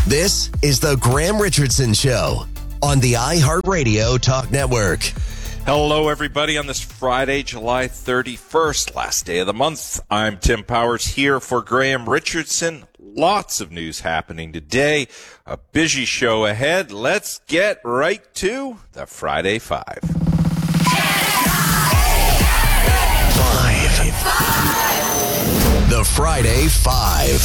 This is the Graham Richardson Show on the iHeartRadio Talk Network. Hello, everybody, on this Friday, July 31st, last day of the month. I'm Tim Powers here for Graham Richardson. Lots of news happening today. A busy show ahead. Let's get right to the Friday Five. The Friday Five.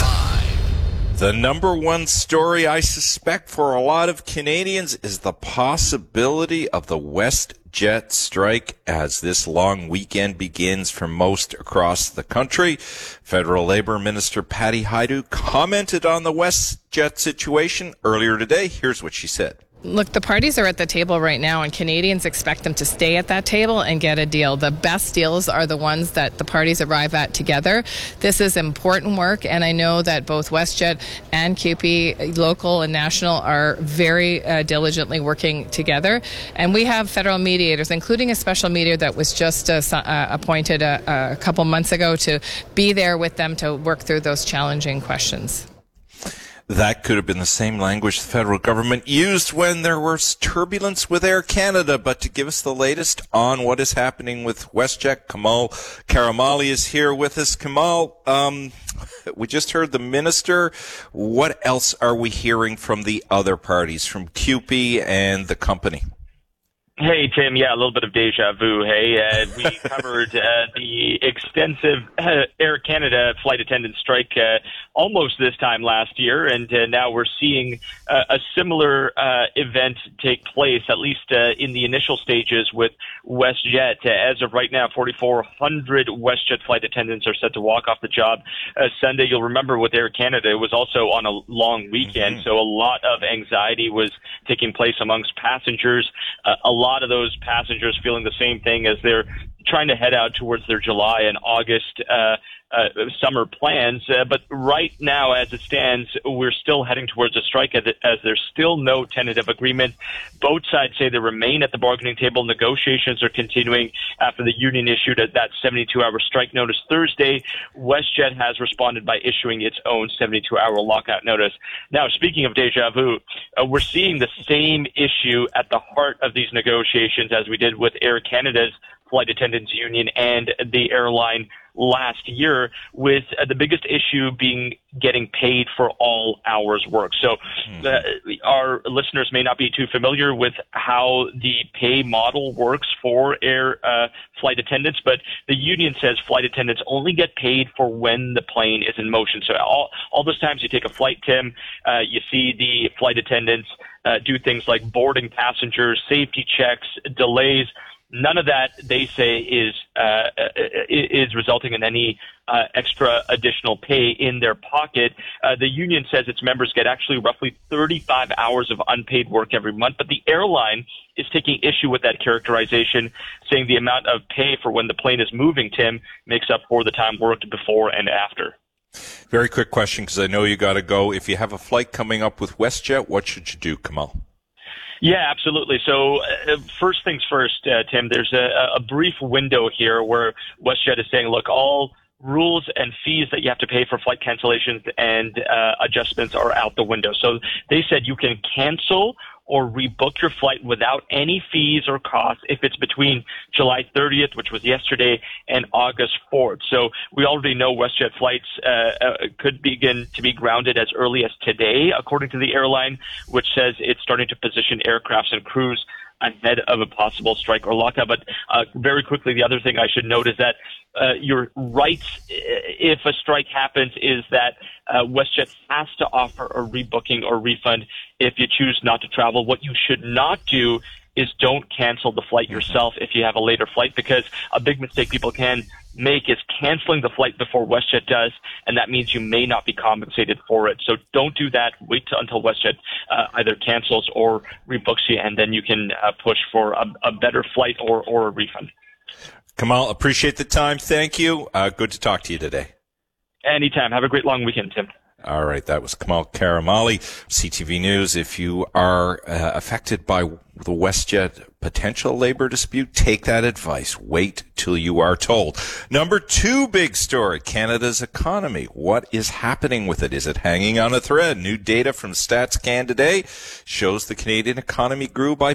The number one story, I suspect, for a lot of Canadians is the possibility of the WestJet strike as this long weekend begins for most across the country. Federal Labor Minister Patty Hajdu commented on the WestJet situation earlier today. Here's what she said. Look, the parties are at the table right now, and Canadians expect them to stay at that table and get a deal. The best deals are the ones that the parties arrive at together. This is important work, and I know that both WestJet and CUPE, local and national, are very diligently working together. And we have federal mediators, including a special mediator that was just appointed a couple months ago to be there with them to work through those challenging questions. That could have been the same language the federal government used when there was turbulence with Air Canada. But to give us the latest on what is happening with WestJet, Kamal Karamali is here with us. Kamal, we just heard the minister. What else are we hearing from the other parties, from CUPE and the company? Hey, Tim. Yeah, a little bit of deja vu. Hey, we covered the extensive Air Canada flight attendant strike almost this time last year, and now we're seeing a similar event take place, at least in the initial stages with WestJet. As of right now, 4,400 WestJet flight attendants are set to walk off the job Sunday. You'll remember with Air Canada, it was also on a long weekend, so a lot of anxiety was taking place amongst passengers. A lot of those passengers feeling the same thing as they're trying to head out towards their July and August summer plans. But right now, as it stands, we're still heading towards a strike as there's still no tentative agreement. Both sides say they remain at the bargaining table. Negotiations are continuing after the union issued that 72-hour strike notice Thursday. WestJet has responded by issuing its own 72-hour lockout notice. Now, speaking of deja vu, we're seeing the same issue at the heart of these negotiations as we did with Air Canada's flight attendants union and the airline last year, with the biggest issue being getting paid for all hours worked. So our listeners may not be too familiar with how the pay model works for air flight attendants, but the union says flight attendants only get paid for when the plane is in motion. So all those times you take a flight, Tim, you see the flight attendants do things like boarding passengers, safety checks, delays. None of that, they say, is resulting in any extra additional pay in their pocket. The union says its members get actually roughly 35 hours of unpaid work every month, but the airline is taking issue with that characterization, saying the amount of pay for when the plane is moving, Tim, makes up for the time worked before and after. Very quick question, because I know you got to go. If you have a flight coming up with WestJet, what should you do, Kamal? Yeah, absolutely. So first things first, Tim, there's a brief window here where WestJet is saying, look, all rules and fees that you have to pay for flight cancellations and adjustments are out the window. So they said you can cancel or rebook your flight without any fees or costs if it's between July 30th, which was yesterday, and August 4th. So we already know WestJet flights could begin to be grounded as early as today, according to the airline, which says it's starting to position aircrafts and crews ahead of a possible strike or lockout. But very quickly, the other thing I should note is that your rights, if a strike happens, is that WestJet has to offer a rebooking or refund if you choose not to travel. What you should not do is don't cancel the flight yourself if you have a later flight, because a big mistake people can make is canceling the flight before WestJet does, and that means you may not be compensated for it. So don't do that. Wait until WestJet either cancels or rebooks you, and then you can push for a better flight or a refund. Kamal, appreciate the time. Thank you. Good to talk to you today. Anytime. Have a great long weekend, Tim. All right, that was Kamal Karamali, CTV News. If you are affected by the WestJet potential labor dispute? Take that advice. Wait till you are told. Number 2 big story, Canada's economy. What is happening with it? Is it hanging on a thread? New data from StatsCan today shows the Canadian economy grew by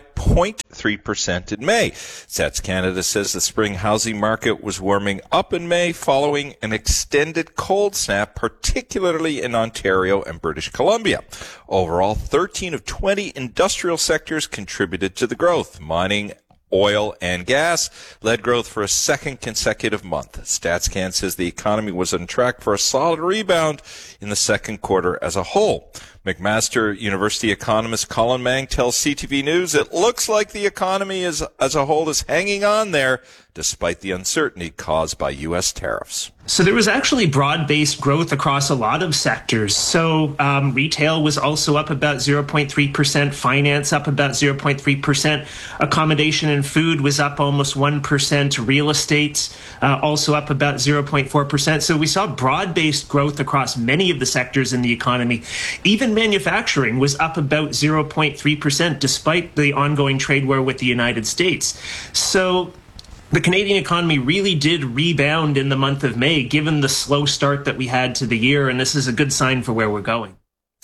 0.3% in May. Stats Canada says the spring housing market was warming up in May following an extended cold snap, particularly in Ontario and British Columbia. Overall, 13 of 20 industrial sectors contributed to the growth. Mining, oil, and gas led growth for a second consecutive month. StatsCan says the economy was on track for a solid rebound in the second quarter as a whole. McMaster University economist Colin Mang tells CTV News it looks like the economy as a whole is hanging on there despite the uncertainty caused by U.S. tariffs. So there was actually broad-based growth across a lot of sectors. So retail was also up about 0.3%, finance up about 0.3%, accommodation and food was up almost 1%, real estate also up about 0.4%. So we saw broad-based growth across many of the sectors in the economy. Even manufacturing was up about 0.3% despite the ongoing trade war with the United States. So the Canadian economy really did rebound in the month of May, given the slow start that we had to the year, and this is a good sign for where we're going.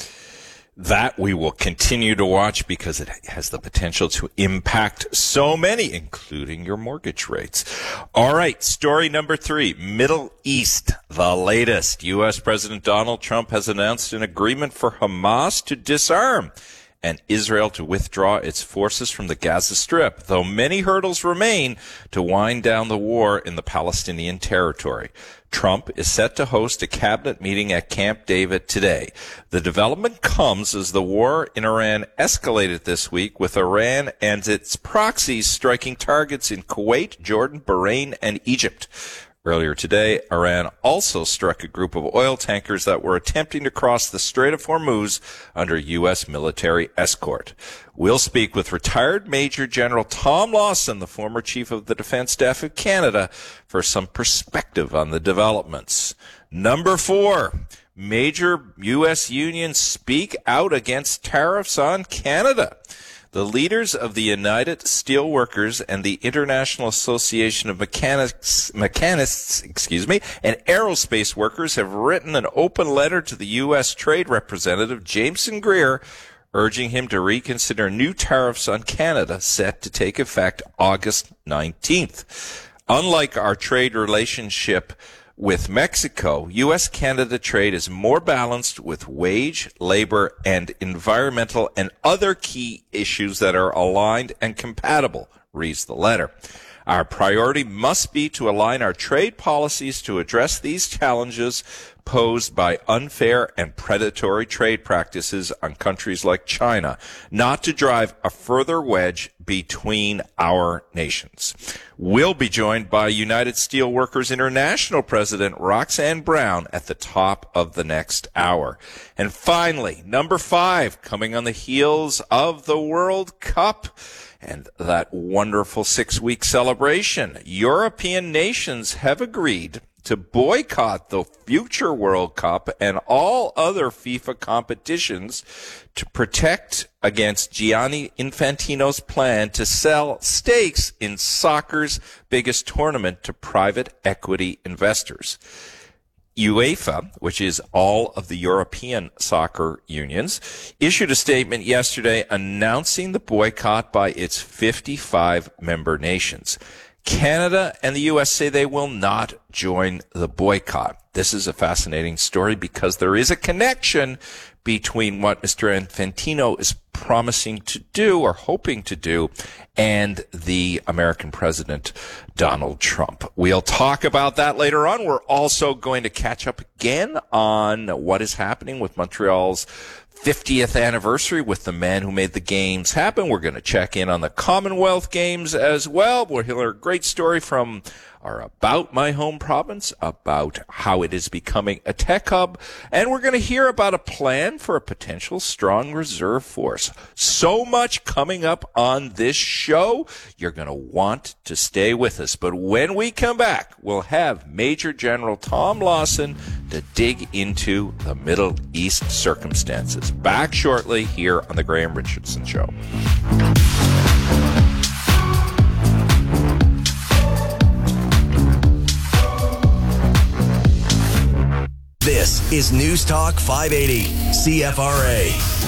That we will continue to watch because it has the potential to impact so many, including your mortgage rates. All right, story number 3, Middle East, the latest. U.S. President Donald Trump has announced an agreement for Hamas to disarm and Israel to withdraw its forces from the Gaza Strip, though many hurdles remain to wind down the war in the Palestinian territory. Trump is set to host a cabinet meeting at Camp David today. The development comes as the war in Iran escalated this week, with Iran and its proxies striking targets in Kuwait, Jordan, Bahrain, and Egypt. Earlier today, Iran also struck a group of oil tankers that were attempting to cross the Strait of Hormuz under U.S. military escort. We'll speak with retired Major General Tom Lawson, the former Chief of the Defense Staff of Canada, for some perspective on the developments. Number 4, major U.S. unions speak out against tariffs on Canada. The leaders of the United Steelworkers and the International Association of Mechanists, and Aerospace Workers have written an open letter to the U.S. Trade Representative Jameson Greer, urging him to reconsider new tariffs on Canada set to take effect August 19th. Unlike our trade relationship with Mexico, U.S.-Canada trade is more balanced with wage, labor, and environmental and other key issues that are aligned and compatible, reads the letter. Our priority must be to align our trade policies to address these challenges posed by unfair and predatory trade practices on countries like China, not to drive a further wedge between our nations. We'll be joined by United Steelworkers International President Roxanne Brown at the top of the next hour. And finally, number 5, coming on the heels of the World Cup and that wonderful 6-week celebration, European nations have agreed to boycott the future World Cup and all other FIFA competitions to protect against Gianni Infantino's plan to sell stakes in soccer's biggest tournament to private equity investors. UEFA, which is all of the European soccer unions, issued a statement yesterday announcing the boycott by its 55 member nations. Canada and the U.S. say they will not join the boycott. This is a fascinating story because there is a connection between what Mr. Infantino is promising to do or hoping to do and the American president, Donald Trump. We'll talk about that later on. We're also going to catch up again on what is happening with Montreal's 50th anniversary with the man who made the games happen. We're going to check in on the Commonwealth Games as well. We'll hear a great story from are about my home province, about how it is becoming a tech hub, and we're going to hear about a plan for a potential strong reserve force. So much coming up on this show. You're going to want to stay with us. But when we come back, we'll have Major General Tom Lawson to dig into the Middle East circumstances. Back shortly here on The Graham Richardson Show. This is News Talk 580, CFRA.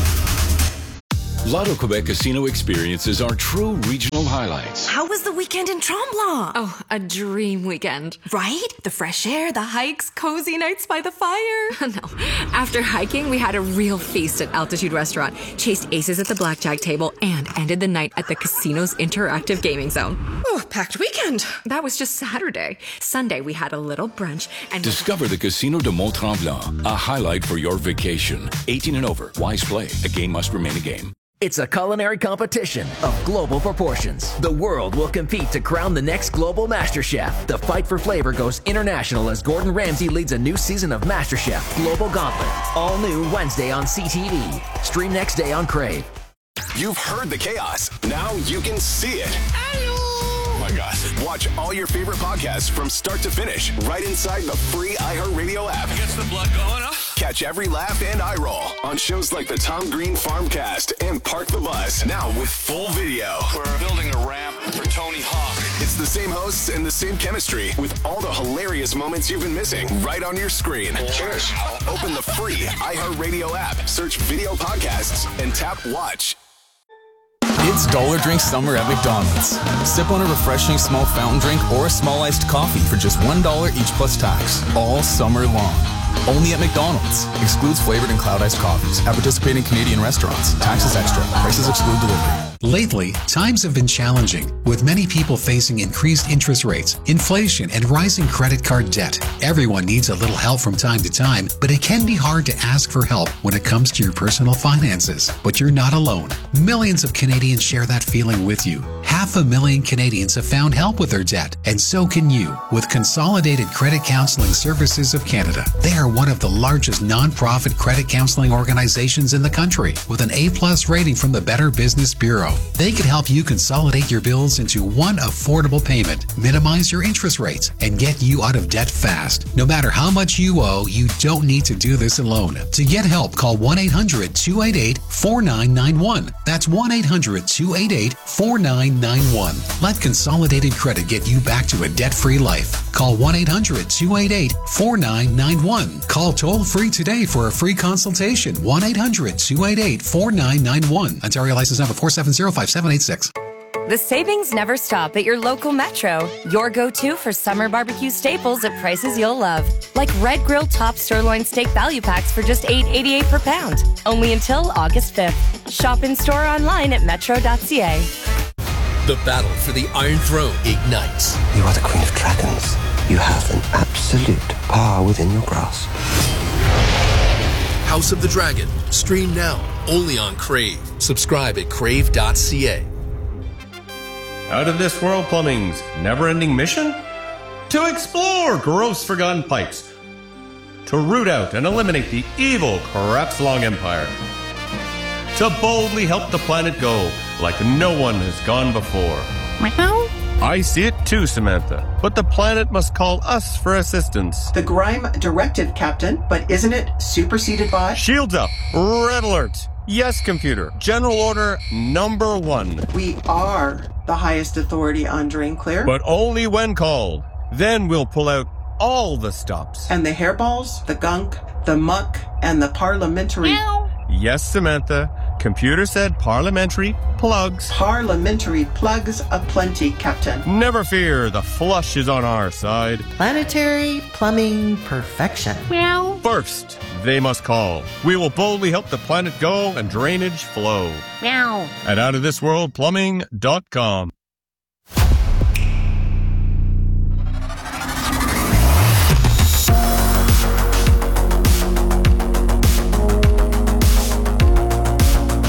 Lotto Quebec Casino experiences are true regional highlights. How was the weekend in Tremblant? Oh, a dream weekend. Right? The fresh air, the hikes, cozy nights by the fire. No. After hiking, we had a real feast at Altitude Restaurant, chased aces at the blackjack table, and ended the night at the casino's interactive gaming zone. Oh, packed weekend. That was just Saturday. Sunday, we had a little brunch and... Discover the Casino de Mont-Tremblant, a highlight for your vacation. 18 and over. Wise play. A game must remain a game. It's a culinary competition of global proportions. The world will compete to crown the next global Master Chef. The fight for flavor goes international as Gordon Ramsay leads a new season of Master Chef Global Gauntlet. All new Wednesday on CTV. Stream next day on Crave. You've heard the chaos. Now you can see it. Oh my God. Watch all your favorite podcasts from start to finish right inside the free iHeartRadio app. Gets the blood going, huh? Catch every laugh and eye roll on shows like the Tom Green Farmcast and Park the Bus, now with full video. We're building a ramp for Tony Hawk. It's the same hosts and the same chemistry with all the hilarious moments you've been missing right on your screen. Cheers. Open the free iHeartRadio app, search video podcasts, and tap watch. It's Dollar Drink Summer at McDonald's. Sip on a refreshing small fountain drink or a small iced coffee for just $1 each plus tax, all summer long. Only at McDonald's. Excludes flavored and cloud iced coffees. At participating Canadian restaurants. Taxes extra. Prices exclude delivery. Lately, times have been challenging, with many people facing increased interest rates, inflation, and rising credit card debt. Everyone needs a little help from time to time, but it can be hard to ask for help when it comes to your personal finances. But you're not alone. Millions of Canadians share that feeling with you. 500,000 Canadians have found help with their debt, and so can you with Consolidated Credit Counseling Services of Canada. They are one of the largest non-profit credit counseling organizations in the country, with an A+ rating from the Better Business Bureau. They can help you consolidate your bills into one affordable payment, minimize your interest rates, and get you out of debt fast. No matter how much you owe, you don't need to do this alone. To get help, call 1-800-288-4991. That's 1-800-288-4991. Let Consolidated Credit get you back to a debt-free life. Call 1-800-288-4991. Call toll-free today for a free consultation. 1-800-288-4991. Ontario license number 4705786. The savings never stop at your local Metro. Your go-to for summer barbecue staples at prices you'll love. Like Red Grill Top Sirloin Steak Value Packs for just $8.88 per pound. Only until August 5th. Shop in-store online at metro.ca. The battle for the Iron Throne ignites. You are the Queen of Dragons. You have an absolute power within your grasp. House of the Dragon. Stream now. Only on Crave. Subscribe at crave.ca. Out of This World Plumbing's never-ending mission? To explore gross forgotten pipes. To root out and eliminate the evil Crapslong Empire. To boldly help the planet go like no one has gone before. I see it too, Samantha, but the planet must call us for assistance. The Grime Directive, Captain, but isn't it superseded by? Shields up! Red alert! Yes, computer. General order number 1. We are the highest authority on Drain Clear. But only when called. Then we'll pull out all the stops. And the hairballs, the gunk, the muck, and the parliamentary... Yes, Samantha. Computer said parliamentary plugs. Parliamentary plugs aplenty, Captain. Never fear, the flush is on our side. Planetary plumbing perfection. Meow. First, they must call. We will boldly help the planet go and drainage flow. Meow. At outofthisworldplumbing.com.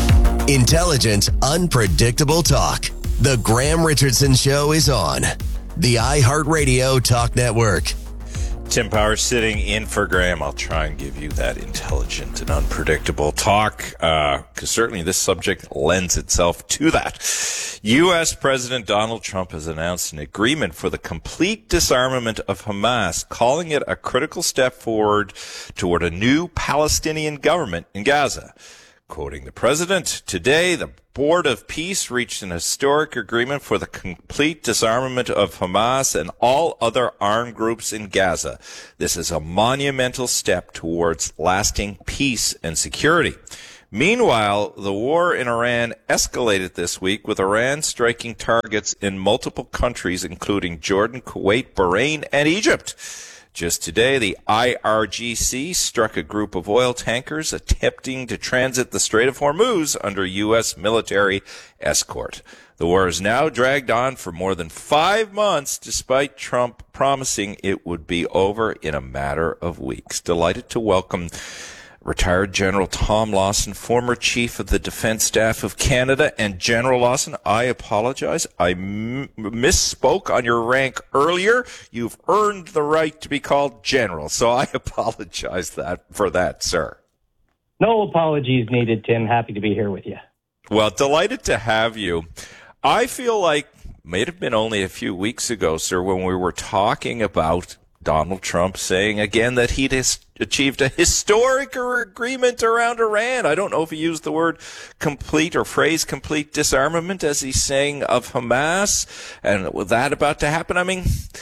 Intelligent, unpredictable talk. The Graham Richardson Show is on. the iHeartRadio Talk Network. Tim Powers sitting in for Graham. I'll try and give you that intelligent and unpredictable talk, because certainly this subject lends itself to that. U.S. President Donald Trump has announced an agreement for the complete disarmament of Hamas, calling it a critical step forward toward a new Palestinian government in Gaza. Quoting the president, today the Board of Peace reached an historic agreement for the complete disarmament of Hamas and all other armed groups in Gaza. This is a monumental step towards lasting peace and security. Meanwhile, the war in Iran escalated this week, with Iran striking targets in multiple countries, including Jordan, Kuwait, Bahrain, and Egypt. Just today, the IRGC struck a group of oil tankers attempting to transit the Strait of Hormuz under U.S. military escort. The war is now dragged on for more than 5 months, despite Trump promising it would be over in a matter of weeks. Delighted to welcome retired General Tom Lawson, former Chief of the Defense Staff of Canada. And General Lawson, I apologize. I misspoke on your rank earlier. You've earned the right to be called General, so I apologize for that, sir. No apologies needed, Tim. Happy to be here with you. Well, delighted to have you. I feel like may have been only a few weeks ago, sir, when we were talking about Donald Trump saying again that he'd achieved a historic agreement around Iran. I don't know if he used the word complete or phrase complete disarmament as he's saying of Hamas. And with that about to happen, I mean,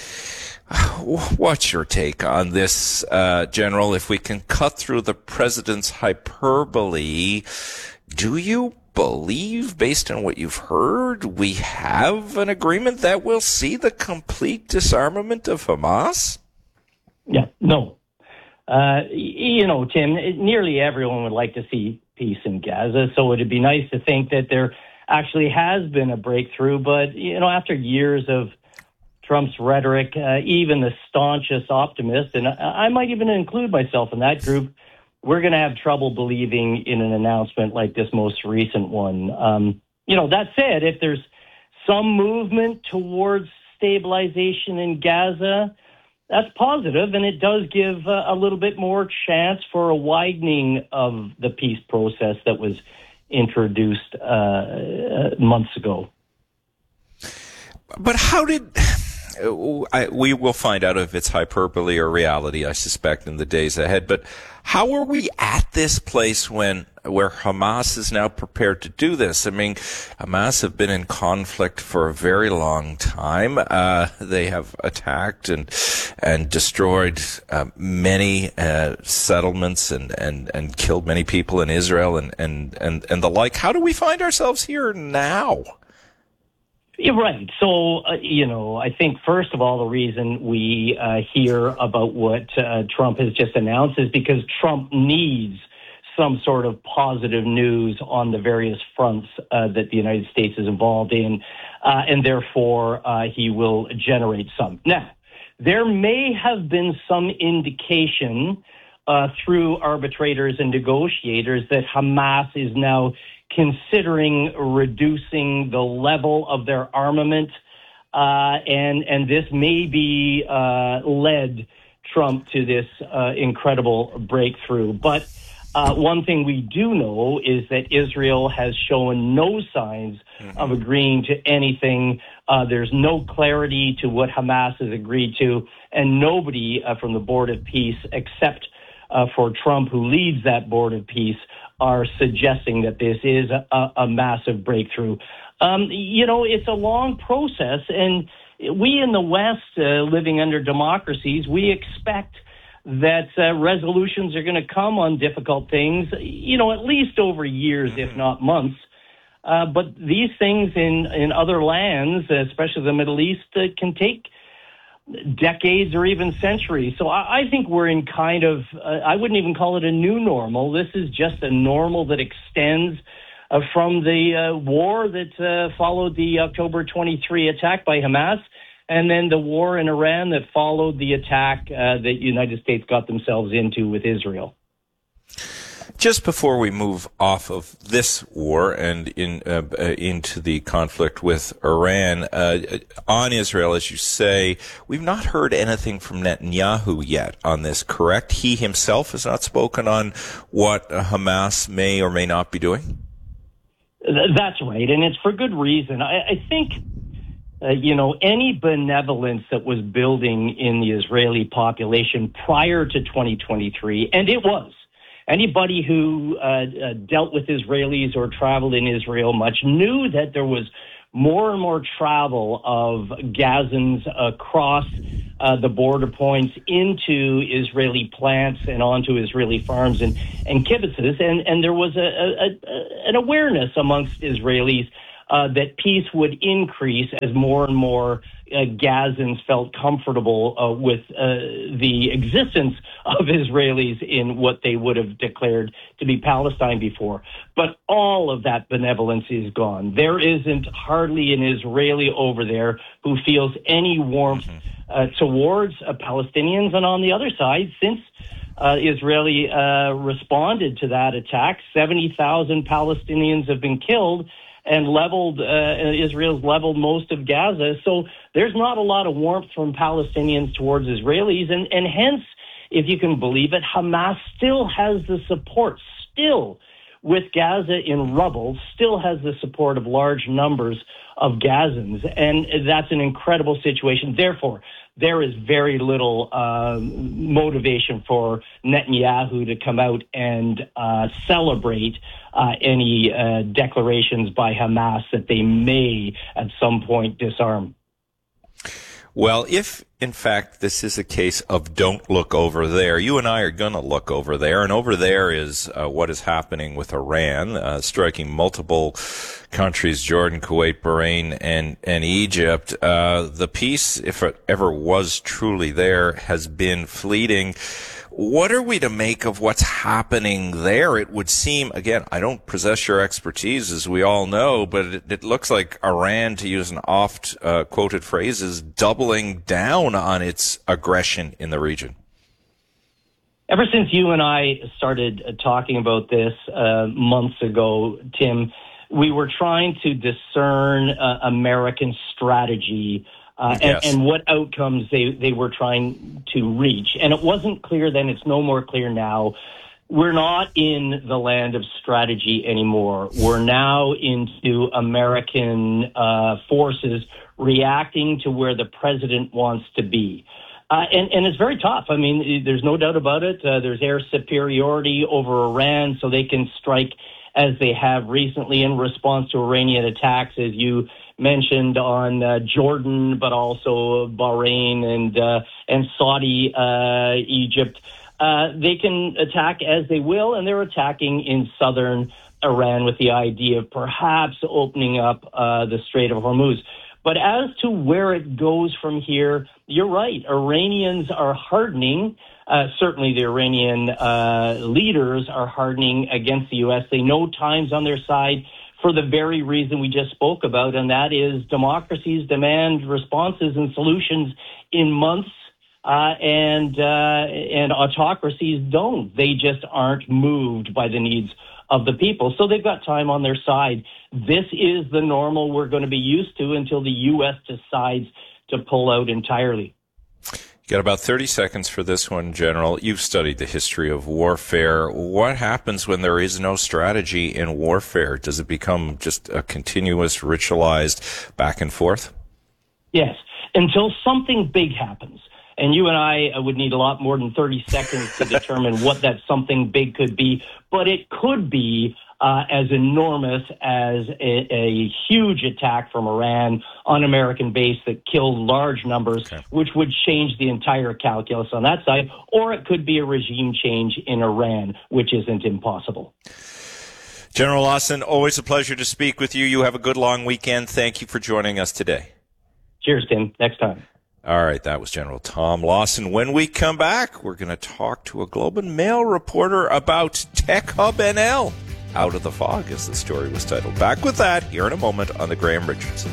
what's your take on this, General? If we can cut through the president's hyperbole, do you believe, based on what you've heard, we have an agreement that will see the complete disarmament of Hamas? Yeah, no. Tim, nearly everyone would like to see peace in Gaza, so it'd be nice to think that there actually has been a breakthrough. But, after years of Trump's rhetoric, even the staunchest optimist, and I might even include myself in that group, we're going to have trouble believing in an announcement like this most recent one. That said, if there's some movement towards stabilization in Gaza, that's positive, and it does give a little bit more chance for a widening of the peace process that was introduced months ago. But how did... we will find out if it's hyperbole or reality, I suspect, in the days ahead. But how are we at this place where Hamas is now prepared to do this? I mean, Hamas have been in conflict for a very long time. They have attacked and destroyed many settlements and killed many people in Israel and the like. How do we find ourselves here now? You're right. So, I think, first of all, the reason we hear about what Trump has just announced is because Trump needs some sort of positive news on the various fronts that the United States is involved in, and therefore he will generate some. Now, there may have been some indication through arbitrators and negotiators that Hamas is now considering reducing the level of their armament, and this may be led Trump to this incredible breakthrough. But one thing we do know is that Israel has shown no signs of agreeing to anything. There's no clarity to what Hamas has agreed to, and nobody from the Board of Peace, except for Trump, who leads that Board of Peace, are suggesting that this is a massive breakthrough. It's a long process, and we in the West, living under democracies, we expect that resolutions are going to come on difficult things, at least over years, if not months. But these things in other lands, especially the Middle East, can take decades or even centuries. So I think we're in kind of, I wouldn't even call it a new normal. This is just a normal that extends from the war that followed the October 23 attack by Hamas, and then the war in Iran that followed the attack that the United States got themselves into with Israel. Just before we move off of this war and into the conflict with Iran, on Israel, as you say, we've not heard anything from Netanyahu yet on this, correct? He himself has not spoken on what Hamas may or may not be doing? That's right, and it's for good reason. I think, any benevolence that was building in the Israeli population prior to 2023, and it was, anybody who dealt with Israelis or traveled in Israel much knew that there was more and more travel of Gazans across the border points into Israeli plants and onto Israeli farms and kibbutzes. And there was an awareness amongst Israelis that peace would increase as more and more Gazans felt comfortable with the existence of Israelis in what they would have declared to be Palestine before. But all of that benevolence is gone. There isn't hardly an Israeli over there who feels any warmth towards Palestinians. And on the other side, since Israeli responded to that attack, 70,000 Palestinians have been killed, and Israel's leveled most of Gaza. So there's not a lot of warmth from Palestinians towards Israelis. And hence, if you can believe it, Hamas still has the support, still with Gaza in rubble, still has the support of large numbers of Gazans. And that's an incredible situation. Therefore, there is very little motivation for Netanyahu to come out and celebrate any declarations by Hamas that they may at some point disarm. Well, if in fact this is a case of don't look over there, you and I are going to look over there, and over there is what is happening with Iran, striking multiple countries, Jordan, Kuwait, Bahrain, and Egypt. The peace, if it ever was truly there, has been fleeting. What are we to make of what's happening there? It would seem, again, I don't possess your expertise, as we all know, but it looks like Iran, to use an oft-quoted phrase, is doubling down on its aggression in the region. Ever since you and I started talking about this months ago, Tim, we were trying to discern American strategy and what outcomes they were trying to reach. And it wasn't clear then, it's no more clear now. We're not in the land of strategy anymore. We're now into American forces reacting to where the president wants to be. And it's very tough. I mean, there's no doubt about it. There's air superiority over Iran, so they can strike as they have recently in response to Iranian attacks, as you mentioned, on Jordan, but also Bahrain and Saudi, Egypt. They can attack as they will, and they're attacking in southern Iran with the idea of perhaps opening up the Strait of Hormuz. But as to where it goes from here, you're right. Iranians are hardening. Certainly the Iranian leaders are hardening against the U.S. They know time's on their side for the very reason we just spoke about, and that is democracies demand responses and solutions in months, and autocracies don't. They just aren't moved by the needs of the people. So they've got time on their side. This is the normal we're going to be used to until the U.S. decides to pull out entirely. You got about 30 seconds for this one, General. You've studied the history of warfare. What happens when there is no strategy in warfare? Does it become just a continuous, ritualized back and forth? Yes, until something big happens. And you and I would need a lot more than 30 seconds to determine what that something big could be. But it could be as enormous as a huge attack from Iran on American base that killed large numbers, which would change the entire calculus on that side. Or it could be a regime change in Iran, which isn't impossible. General Lawson, always a pleasure to speak with you. You have a good long weekend. Thank you for joining us today. Cheers, Tim. Next time. All right, that was General Tom Lawson. When we come back, we're going to talk to a Globe and Mail reporter about Tech Hub NL. Out of the Fog, as the story was titled. Back with that here in a moment on The Graham Richardson.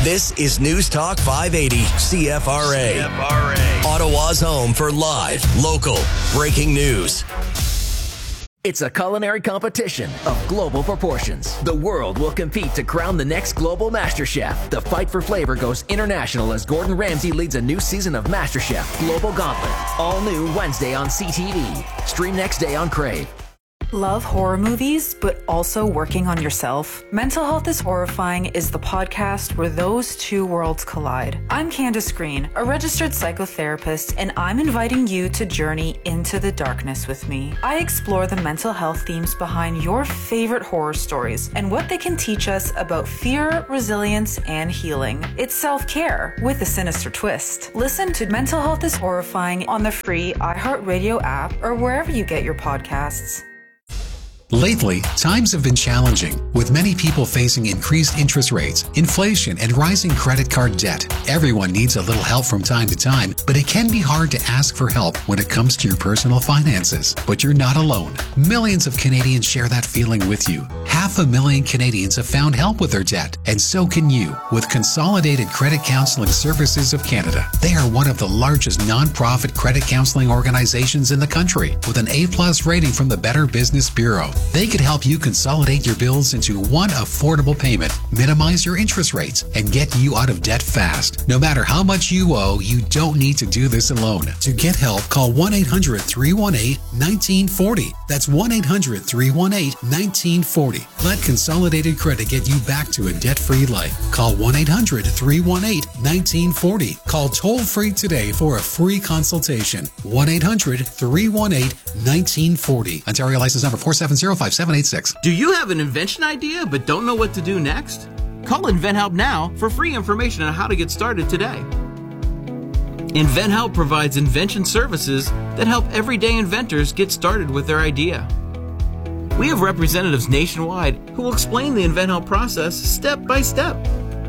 This is News Talk 580 CFRA. Ottawa's home for live, local, breaking news. It's a culinary competition of global proportions. The world will compete to crown the next global MasterChef. The fight for flavor goes international as Gordon Ramsay leads a new season of MasterChef Global Gauntlet. All new Wednesday on CTV. Stream next day on Crave. Love horror movies, but also working on yourself? Mental Health is Horrifying is the podcast where those two worlds collide. I'm Candace Green, a registered psychotherapist, and I'm inviting you to journey into the darkness with me. I explore the mental health themes behind your favorite horror stories and what they can teach us about fear, resilience, and healing. It's self-care with a sinister twist. Listen to Mental Health is Horrifying on the free iHeartRadio app or wherever you get your podcasts. Lately, times have been challenging, with many people facing increased interest rates, inflation, and rising credit card debt. Everyone needs a little help from time to time, but it can be hard to ask for help when it comes to your personal finances. But you're not alone. Millions of Canadians share that feeling with you. 500,000 Canadians have found help with their debt, and so can you with Consolidated Credit Counseling Services of Canada. They are one of the largest non-profit credit counseling organizations in the country, with an A+ rating from the Better Business Bureau. They could help you consolidate your bills into one affordable payment, minimize your interest rates, and get you out of debt fast. No matter how much you owe, you don't need to do this alone. To get help, call 1-800-318-1940. That's 1-800-318-1940. Let Consolidated Credit get you back to a debt-free life. Call 1-800-318-1940. Call toll-free today for a free consultation. 1-800-318-1940. Ontario license number 4705786. Do you have an invention idea but don't know what to do next? Call InventHelp now for free information on how to get started today. InventHelp provides invention services that help everyday inventors get started with their idea. We have representatives nationwide who will explain the InventHelp process step by step.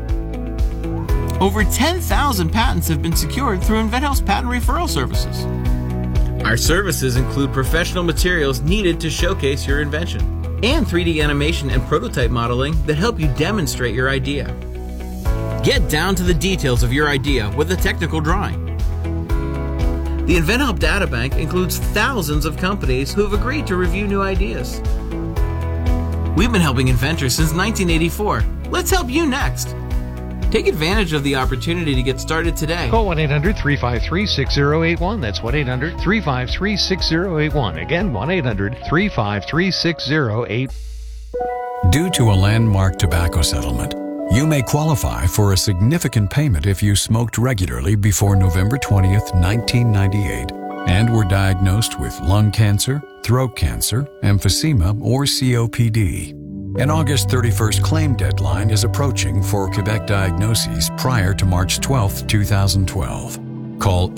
Over 10,000 patents have been secured through InventHelp's patent referral services. Our services include professional materials needed to showcase your invention and 3D animation and prototype modeling that help you demonstrate your idea. Get down to the details of your idea with a technical drawing. The InventHelp Databank includes thousands of companies who have agreed to review new ideas. We've been helping inventors since 1984. Let's help you next. Take advantage of the opportunity to get started today. Call 1-800-353-6081. That's 1-800-353-6081. Again, 1-800-353-6081. Due to a landmark tobacco settlement, you may qualify for a significant payment if you smoked regularly before November 20th, 1998, and were diagnosed with lung cancer, throat cancer, emphysema, or COPD. An August 31st claim deadline is approaching for Quebec diagnoses prior to March 12, 2012. Call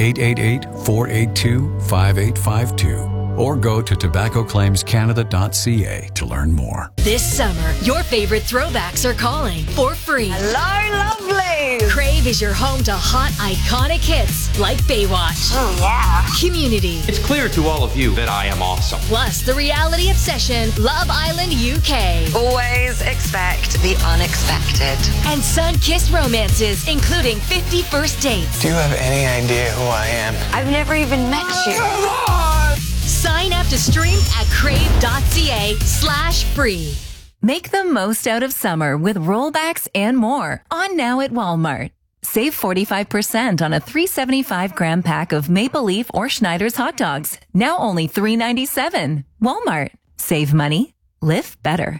888-482-5852 or go to tobaccoclaimscanada.ca to learn more. This summer, your favorite throwbacks are calling for free. Hello, lovely! Crave is your home to hot, iconic hits like Baywatch. Oh, yeah. Community. It's clear to all of you that I am awesome. Plus, the reality obsession, Love Island UK. Always expect the unexpected. And sun-kissed romances, including 50 First Dates. Do you have any idea who I am? I've never even met you. Come on! Sign up to stream at crave.ca/free. Make the most out of summer with rollbacks and more on now at Walmart. Save 45% on a 375-gram pack of Maple Leaf or Schneider's hot dogs. Now only $3.97. Walmart. Save money. Live better.